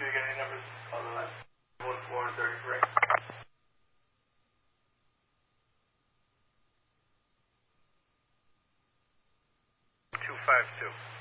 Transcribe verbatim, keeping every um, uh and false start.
Do you get any numbers on the line? One, four, and thirty-three. Two, five, two.